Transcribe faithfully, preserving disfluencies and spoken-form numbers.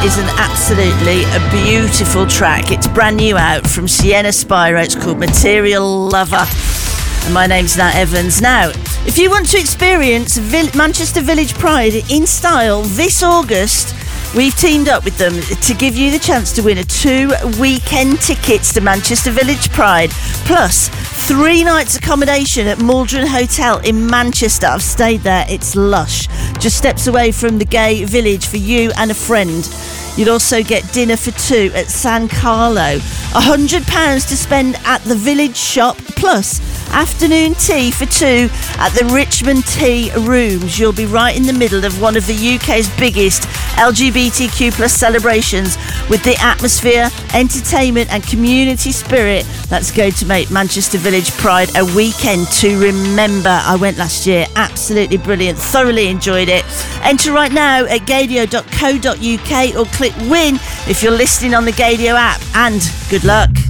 is an absolutely a beautiful track. It's brand new out from Sienna Spyro. It's called Material Lover. And my name's Nat Evans. Now, if you want to experience Vill- Manchester Village Pride in style this August, we've teamed up with them to give you the chance to win a two weekend tickets to Manchester Village Pride, plus three nights accommodation at Maldron Hotel in Manchester. I've stayed there. It's lush. Just steps away from the gay village for you and a friend. You'd also get dinner for two at San Carlo. one hundred pounds to spend at the village shop, plus afternoon tea for two at the Richmond Tea Rooms. You'll be right in the middle of one of the U K's biggest L G B T Q plus celebrations, with the atmosphere, entertainment and community spirit that's going to make Manchester Village Pride a weekend to remember. I went last year. Absolutely brilliant. Thoroughly enjoyed it. Enter right now at gadio dot co dot uk or click win if you're listening on the Gadio app, and good luck.